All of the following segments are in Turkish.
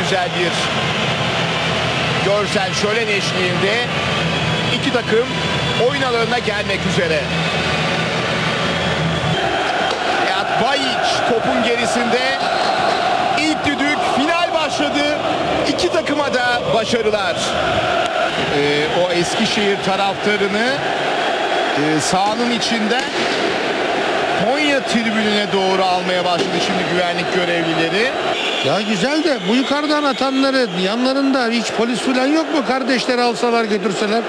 güzel bir görsel şölen eşliğinde iki takım oyun alanına gelmek üzere. Hayat Bayiç topun gerisinde. İlk düdük, final başladı. İki takıma da başarılar. O Eskişehir taraftarını sahanın içinden Konya tribününe doğru almaya başladı şimdi güvenlik görevlileri. Ya güzel de bu yukarıdan atanları yanlarında hiç polis falan yok mu? Kardeşleri alsalar götürseler.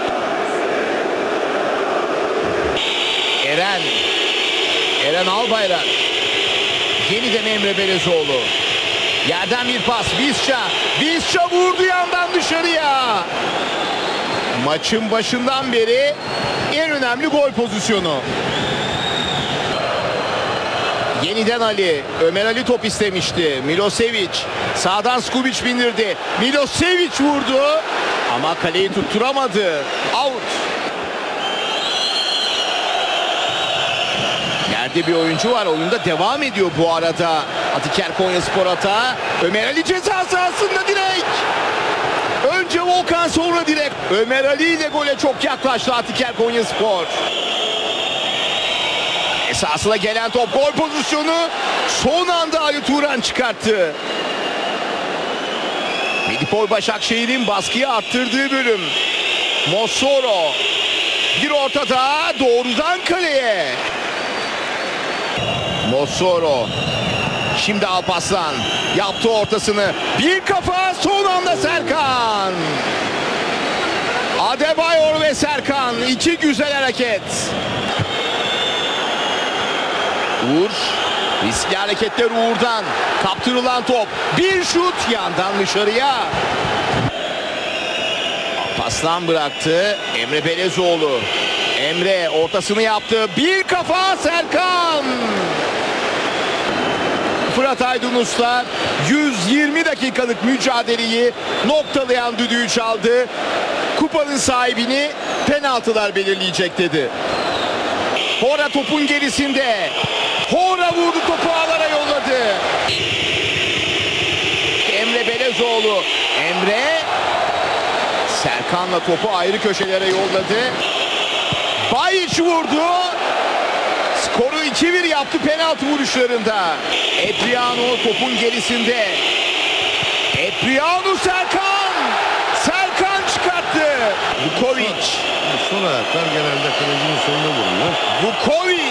Eren Albayrak. Yeniden Emre Belezoğlu. Yerden bir pas. Visca vurdu yandan dışarıya. Maçın başından beri en önemli gol pozisyonu. Yeniden Ali. Ömer Ali top istemişti. Milosevic. Sağdan Skubic bindirdi. Milosevic vurdu. Ama kaleyi tutturamadı. Out. Yerde bir oyuncu var. Oyunda devam ediyor bu arada. Atiker Konyaspor atağı. Ömer Ali ceza sahasında direkt. Önce Volkan sonra direkt. Ömer Ali ile gole çok yaklaştı Atiker Konyaspor. Esasına gelen top gol pozisyonu. Son anda Ali Turan çıkarttı. Medipol Başakşehir'in baskıyı arttırdığı bölüm. Mossoro. Bir orta daha doğrudan kaleye. Mossoro. Şimdi Alparslan yaptı ortasını. Bir kafa son anda Serkan. Adebayor ve Serkan. İki güzel hareket. Uğur. Riskli hareketler Uğur'dan. Kaptırılan top. Bir şut yandan dışarıya. Alparslan bıraktı. Emre Belezoğlu. Emre ortasını yaptı. Bir kafa Serkan. Fırat Aydınus'la 120 dakikalık mücadeleyi noktalayan düdüğü çaldı. Kupanın sahibini penaltılar belirleyecek dedi. Hora topun gerisinde. Hora vurdu, topu ağlara yolladı. Emre Belezoğlu. Emre Serkan'la topu ayrı köşelere yolladı. Bayiç vurdu. Skoru 2-1 yaptı penaltı vuruşlarında. Epriano topun gerisinde. Epriano Serkan. Serkan çıkarttı. Vukovic. Son ayaklar genelde kalecinin sonuna vururlar. Vukovic.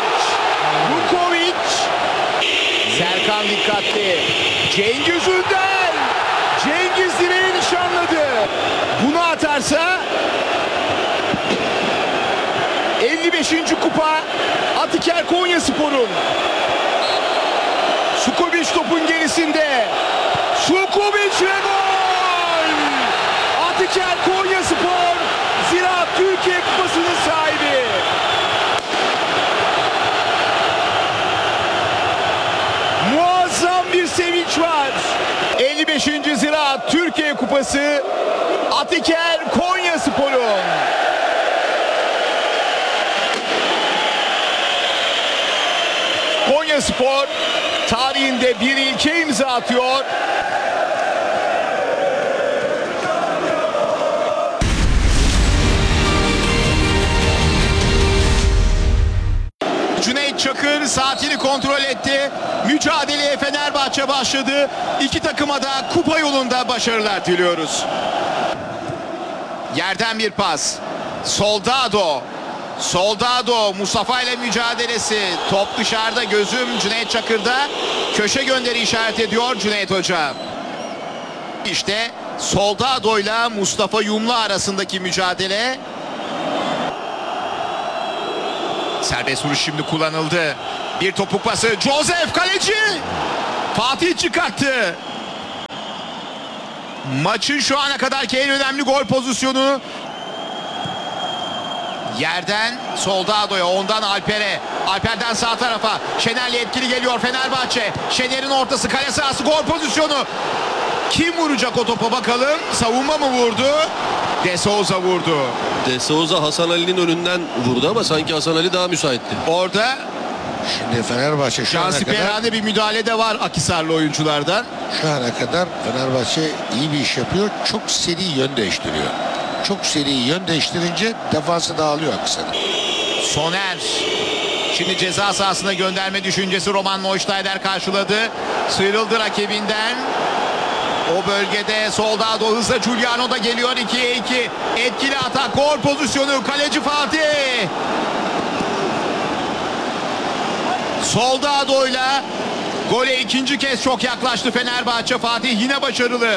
Serkan dikkatli. Cengiz Ünder. Cengiz direği nişanladı. Bunu atarsa 55. kupa Atiker Konyaspor'un. Sukovic topun gerisinde. Sukovic ve gol! Atiker Konyaspor Ziraat Türkiye Kupası'nın sahibi. Muazzam bir sevinç var. 55. Ziraat Türkiye Kupası Atiker Konyaspor'un. Konyaspor tarihinde bir ilke imza atıyor. Cüneyt Çakır saatini kontrol etti. Mücadeleye Fenerbahçe başladı. İki takıma da kupa yolunda başarılar diliyoruz. Yerden bir pas. Soldado Mustafa ile mücadelesi. Top dışarıda, gözüm Cüneyt Çakır'da. Köşe gönderi işaret ediyor Cüneyt Hoca. İşte Soldado ile Mustafa Yumlu arasındaki mücadele. Serbest vuruş şimdi kullanıldı. Bir topuk pası. Joseph kaleci. Fatih çıkarttı. Maçın şu ana kadarki en önemli gol pozisyonu. Yerden Soldado'ya, ondan Alper'e. Alper'den sağ tarafa. Şener'le etkili geliyor Fenerbahçe. Şener'in ortası, kale sahası, gol pozisyonu. Kim vuracak o topa bakalım. Savunma mı vurdu? De Souza vurdu. De Souza Hasan Ali'nin önünden vurdu ama sanki Hasan Ali daha müsaitti. Orada Şimdi Fenerbahçe şu ana kadar Şansiperane bir müdahale de var Akhisarlı oyunculardan. Fenerbahçe iyi bir iş yapıyor. Çok seri yön değiştiriyor. Çok seri yön değiştirince defansı dağılıyor Akhisar'ın. Soner. Şimdi ceza sahasına gönderme düşüncesi Roman Neustadter karşıladı. Sıyrıldı rakibinden. O bölgede Soldado hızla Giuliano da geliyor 2'ye 2. Etkili atak, gol pozisyonu, kaleci Fatih. Soldado'yla gole ikinci kez çok yaklaştı Fenerbahçe. Fatih yine başarılı.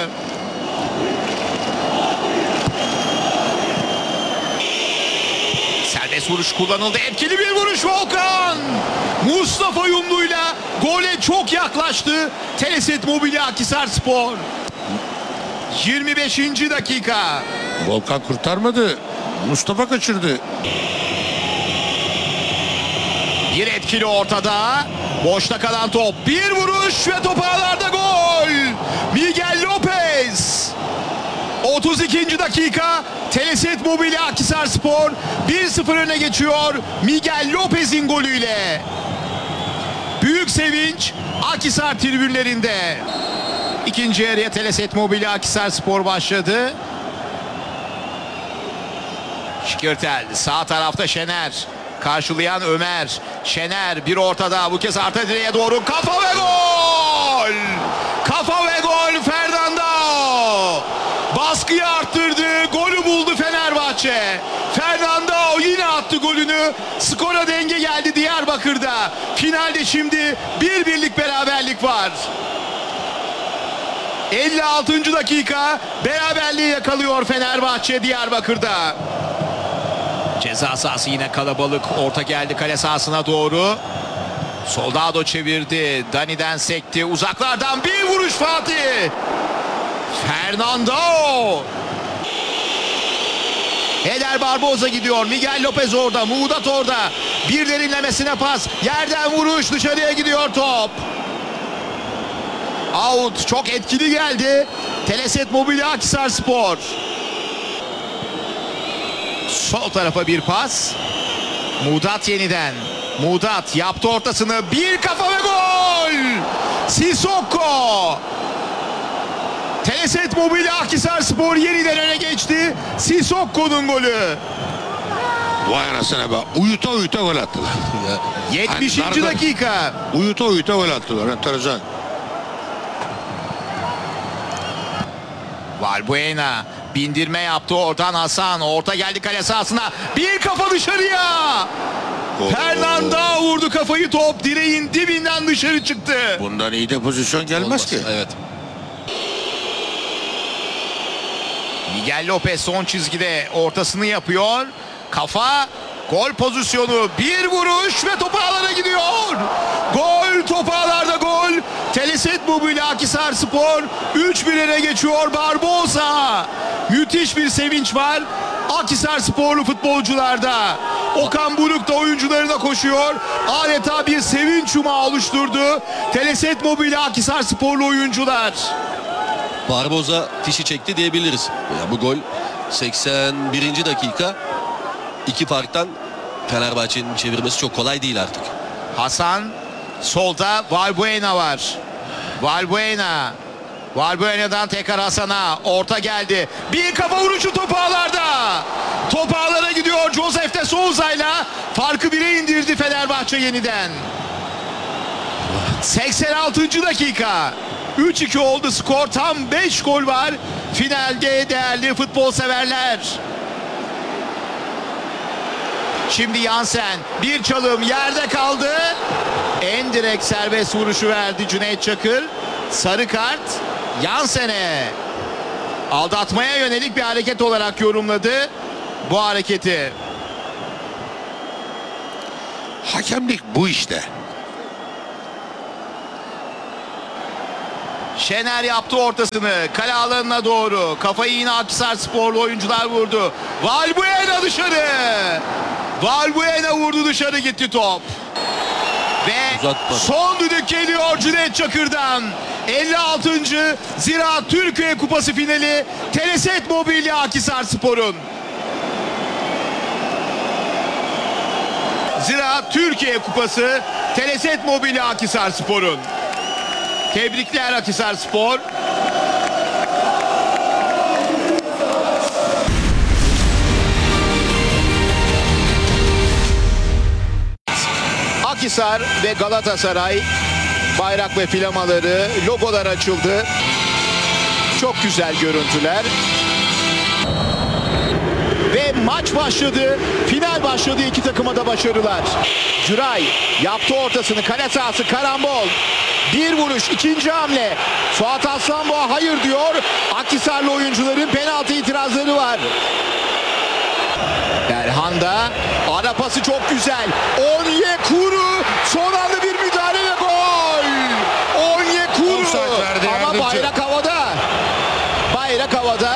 Serbest vuruş kullanıldı. Etkili bir vuruş Volkan. Mustafa Yumlu'yla gole çok yaklaştı. Teleset Mobilya Akhisarspor. 25. dakika. Volkan kurtarmadı. Mustafa kaçırdı. Bir etkili ortada. Boşta kalan top. Bir vuruş ve top ağlarda gol. Miguel Lopez. 32. dakika. Teleset Mobilya Akhisarspor 1-0 öne geçiyor Miguel Lopez'in golüyle. Büyük sevinç Akhisar tribünlerinde. İkinci yarıya Teleset Mobilya Akhisarspor başladı. Şikirtel sağ tarafta Şener. Karşılayan Ömer. Şener bir ortada, bu kez arka direğe doğru kafa ve gol! Kafa ve gol Fernando! Baskıyı arttırdı, golü buldu Fenerbahçe. Fernando yine attı golünü. Skora denge geldi Diyarbakır'da. Finalde şimdi bir birlik beraberlik var. 56. dakika beraberliği yakalıyor Fenerbahçe Diyarbakır'da. Ceza sahası yine kalabalık. Orta geldi kale sahasına doğru. Soldado çevirdi. Dani'den sekti. Uzaklardan bir vuruş Fatih. Fernando. Eder Barboza gidiyor. Miguel Lopez orada. Muğdat orada. Bir derinlemesine pas. Yerden vuruş. Dışarıya gidiyor top. Out. Çok etkili geldi. Teleset Mobilya Akhisarspor. Sol tarafa bir pas. Muğdat yeniden. Muğdat yaptı ortasını. Bir kafa ve gol. Sissoko. Teleset Mobilya Akhisarspor yeniden öne geçti. Sissoko'nun golü. Vay anasına be. Uyuta uyuta gol attılar. 70. Hani dakika. Uyuta uyuta gol attılar. Enteresan. Valbuena bindirme yaptı, oradan Hasan. Orta geldi kale sahasına. Bir kafa dışarıya. Fernando vurdu kafayı, top direğin dibinden dışarı çıktı. Bundan iyi de pozisyon gelmez Olmaz. ki. Evet. Miguel Lopez son çizgide ortasını yapıyor. Kafa, gol pozisyonu, bir vuruş ve top ağlara gidiyor. Gol, top ağlarda gol. Teleset Mobilya Akhisarspor 3-1 öne geçiyor Barboza. Müthiş bir sevinç var Akhisarsporlu futbolcularda. Okan Buruk da oyuncularına koşuyor. Adeta bir sevinç yumağı oluşturdu Teleset Mobilya Akhisarsporlu oyuncular. Barboza fişi çekti diyebiliriz. Ya bu gol 81. dakika. İki farktan Fenerbahçe'nin çevirmesi çok kolay değil artık. Hasan, solda Valbuena var. Valbuena'dan tekrar Hasan'a. Orta geldi. Bir kafa vuruşu top ağlarda. Top ağlara gidiyor. Josef de Souza'yla farkı 1'e indirdi Fenerbahçe yeniden. 86. dakika. 3-2 oldu skor. Tam 5 gol var finalde değerli futbol severler. Şimdi Jansen, bir çalım, yerde kaldı. En direkt serbest vuruşu verdi Cüneyt Çakır. Sarı kart Jansen'e. Aldatmaya yönelik bir hareket olarak yorumladı bu hareketi. Hakemlik bu işte. Şener yaptı ortasını kale alanına doğru. Kafayı yine Akhisarsporlu oyuncular vurdu. Valbuena dışarı. Valbuena vurdu, dışarı gitti top. Ve Uzatmadı. son düdük geliyor Cüneyt Çakır'dan. 56. Ziraat Türkiye Kupası finali Teleset Mobilya Akhisarspor'un. Ziraat Türkiye Kupası Teleset Mobilya Akhisarspor'un. Tebrikler Akhisarspor. Akhisar ve Galatasaray bayrak ve flamaları, logolar açıldı. Çok güzel görüntüler. Ve maç başladı. Final başladı. İki takıma da başarılar. Güray yaptı ortasını. Kale sahası karambol. Bir vuruş. İkinci hamle. Suat Aslanboğa hayır diyor. Akhisarlı oyuncuların penaltı itirazları var. Berhanda. Ara pası çok güzel. Onyekuru. Son anda bir müdahale ve gol. Onyekuru. Offside verdi, Ama yardımcı. bayrak havada. Bayrak havada.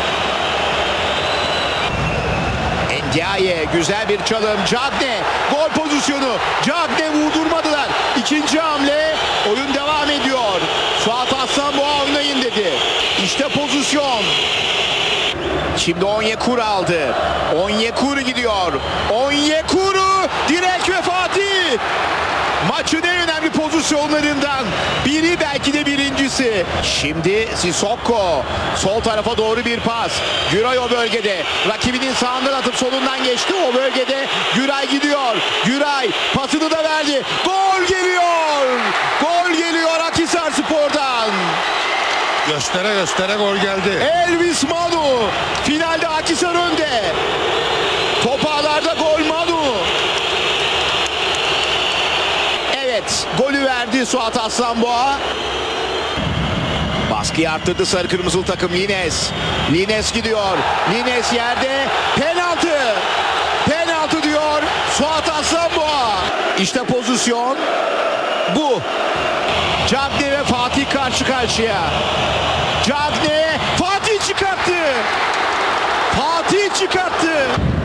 Ndiaye güzel bir çalım. Cagne gol pozisyonu. Cagne vurdurmadılar. İkinci hamle. Oyun devam ediyor. Suat Aslanboğa oynayın dedi. İşte pozisyon. Şimdi Onyekuru aldı. Onyekuru gidiyor. Onyekuru direkt ve Fatih. Maçın en önemli pozisyonlarından biri, belki de birincisi. Şimdi Sissoko sol tarafa doğru bir pas. Güray o bölgede. Rakibinin sağından atıp solundan geçti. O bölgede Güray gidiyor. Güray pasını da verdi. Gol geliyor. Gol geliyor Akhisarspor'dan. Göstere göstere gol geldi. Elvis Manu. Finalde Akhisar önde. Top ağlarda gol Manu. Evet, golü verdi Suat Aslanboğa. Baskıyı arttırdı sarı kırmızılı takım. Lines gidiyor. Lines yerde. Penaltı. Penaltı diyor Suat Aslanboğa. İşte pozisyon bu. Cagne ve Fatih karşı karşıya. Cagne, Fatih çıkarttı. Fatih çıkarttı.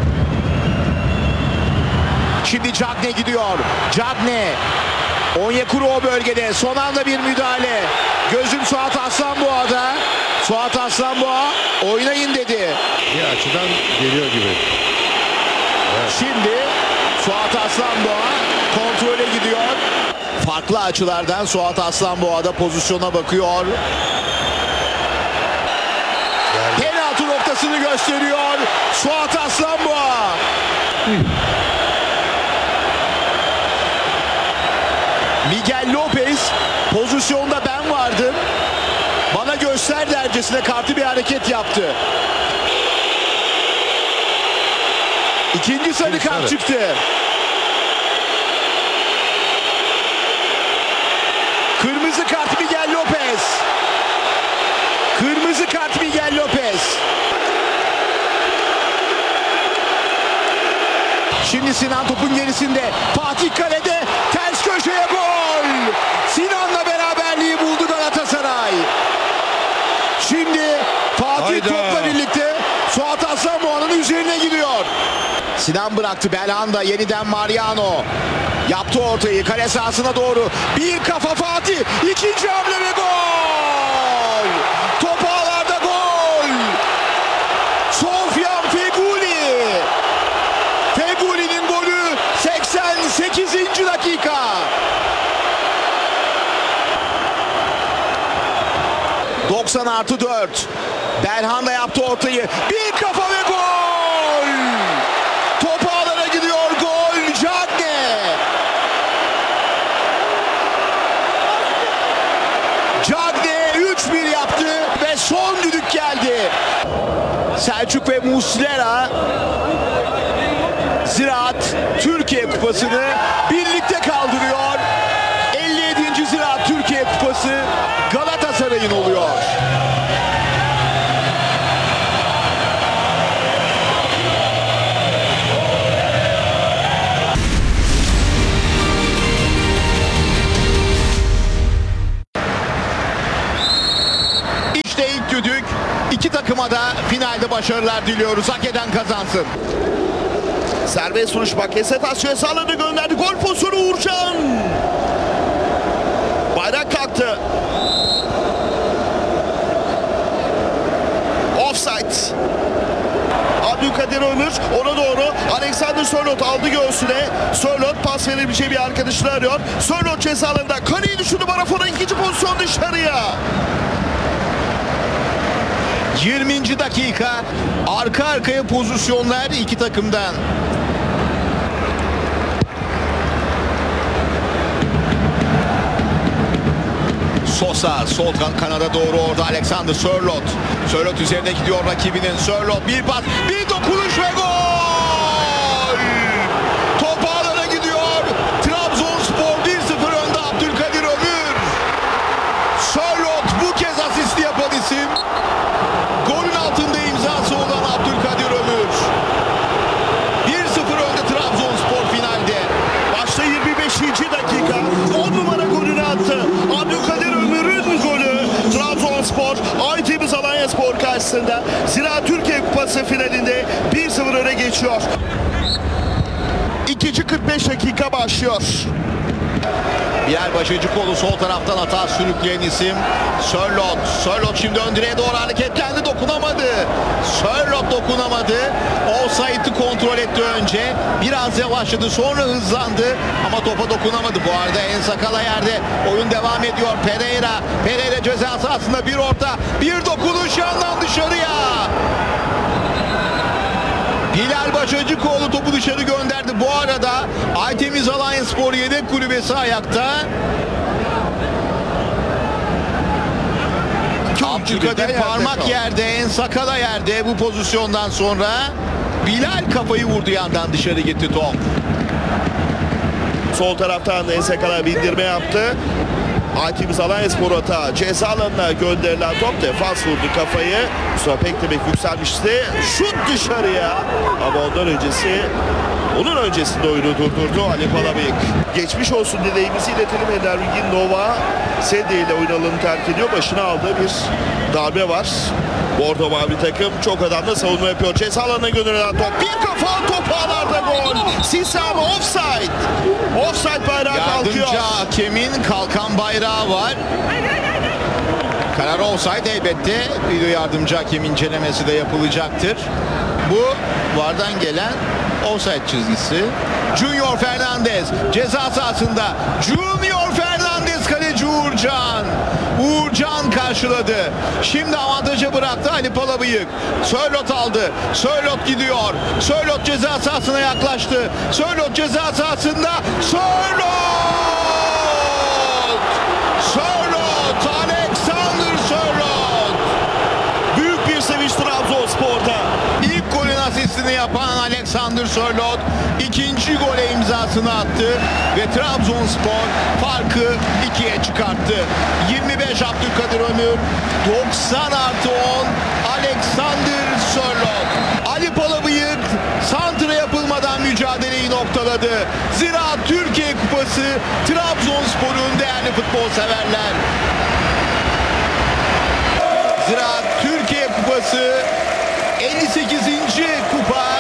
Şimdi Cagne gidiyor. Cagne. Onyekuru o bölgede. Son anda bir müdahale. Gözüm Suat Aslanboğa'da. Suat Aslanboğa oynayın dedi. Bir açıdan geliyor gibi. Şimdi Suat Aslanboğa kontrole gidiyor. Farklı açılardan Suat Aslanboğa da pozisyona bakıyor. Penaltı noktasını gösteriyor Suat Aslanboğa. Miguel Lopez pozisyonda ben vardım. Bana göster dercesine kartı bir hareket yaptı. İkinci sarı kart çıktı. Kırmızı kart Miguel Lopez. Kırmızı kart Miguel Lopez. Şimdi Sinan topun gerisinde. Fatih kalede. Ters köşeye gol. Sinan'la beraberliği buldu Galatasaray. Şimdi Fatih Hayda. topla birlikte Suat Aslanboğa'nın üzerine gidiyor. Sinan bıraktı. Belhanda yeniden Mariano. Yaptı ortayı kale sahasına doğru. Bir kafa Fatih. İkinci hamle ve gol. Top ağlarda gol. Sofyan Feguli. Feguli'nin golü 88. dakika. +4. Belhanda yaptı ortayı. Bir kafa ve gol. Top ağlara gidiyor. Gol. Cagne. Cagne 3-1 yaptı ve son düdük geldi. Selçuk ve Muslera Ziraat Türkiye Kupası'nı birlikte kaldırıyor. 57. Ziraat Türkiye Kupası Galatasaray'ın oluyor. İşte ilk düdük. İki takıma da finalde başarılar diliyoruz. Hak eden kazansın. Serbest vuruş Bakasetas sağladı, gönderdi. Gol pozisyonu Uğurcan. Bayrak kalktı. Offside. Abdülkadir Ömür ona doğru. Alexander Sörloth aldı göğsüne. Sörloth pas verebileceği bir arkadaşını arıyor. Sörloth ceza alanında. Kaleyi düşündü Marafona, ikinci pozisyon dışarıya. 20. dakika. Arka arkaya pozisyonlar iki takımdan. Sosa sol kanada doğru orada Alexander Sörloth. Sörloth üzerine gidiyor rakibinin. Sörloth bir pas, bir dokunuş ve gol! Top ağlara gidiyor. Trabzonspor 1-0 önde Abdülkadir Ömür. Sörloth bu kez asisti yapan isim. Golün altında imzası olan Abdülkadir Ömür. 1-0 önde Trabzonspor finalde. Başta 25. dakika 10 numara golünü attı. Abdülkadir Ömür'ün golü. Trabzonspor Aytemiz Alanyaspor karşısında Zira Türkiye Kupası finalinde 1-0 öne geçiyor. İkinci 45 dakika başlıyor. Bilal Başacıkoğlu sol taraftan hata sürükleyen isim. Sörloth. Sörloth şimdi ön direğe doğru hareketlendi, dokunamadı. Sörloth dokunamadı. Offside'ı kontrol etti önce. Biraz yavaşladı, sonra hızlandı ama topa dokunamadı. Bu arada Ensakala yerde. Oyun devam ediyor. Pereira ceza sahasında bir orta, bir dokunuş yandan dışarıya. Bilal Başacıkoğlu topu dışarı gönderdi. Bu arada Aytemiz Alanyaspor yedek kulübesi ayakta. Abdülkadir parmak yerde, Ensakala yerde bu pozisyondan sonra. Bilal kafayı vurdu, yandan dışarı gitti top. Sol taraftan Ensakala bindirme yaptı. Aytemiz Alanyaspor hata. Ceza alanına gönderilen top, defans vurdu kafayı. Sonra pek demek yükselmişti. Şut dışarıya. Ama onun öncesinde oyunu durdurdu Ali Palabıyık. Geçmiş olsun dileğimizi iletelim. Ender Bilgin Nova Sede ile oyun alanını terk ediyor. Başına aldığı bir darbe var. Bordo mavi takım çok adamla savunma yapıyor. Ceza alanına gönderilen top. Bir kafa, top ağlarda gol. Sisam offside. Offside bayrağı kalkıyor. Yardımcı hakemin kalkan bayrağı var. Karar olsaydı elbette video yardımcı hakem incelemesi de yapılacaktır. Bu VAR'dan gelen offside çizgisi. Junior Fernandez ceza sahasında. Junior Fernandez, kaleci Uğurcan. Uğurcan karşıladı. Şimdi avantaja bıraktı Ali Palabıyık. Sörloth aldı. Sörloth gidiyor. Sörloth ceza sahasına yaklaştı. Sörloth ceza sahasında. Sörloth! Alexander Sörloth! Büyük bir sevinç Trabzonspor'da. İlk golün asistini yapan Alexander Sörloth ikinci gole imzasını attı ve Trabzonspor farkı 2'ye çıkarttı. 25 Abdülkadir Ömür, 90+10 Alexander Sörloth. Ali Palabıyık santra yapılmadan mücadeleyi noktaladı. Zira Türkiye Kupası Trabzonspor'un değerli futbol severler. Zira Türkiye Kupası 58. kupa